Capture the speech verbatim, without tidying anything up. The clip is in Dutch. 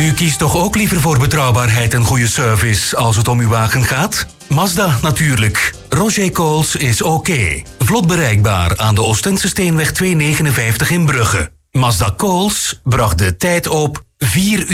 U kiest toch ook liever voor betrouwbaarheid en goede service als het om uw wagen gaat? Mazda natuurlijk. Roger Coles is oké. Vlot bereikbaar aan de Oostense Steenweg tweehonderdnegenenvijftig in Brugge. Mazda Coles bracht de tijd op vier uur.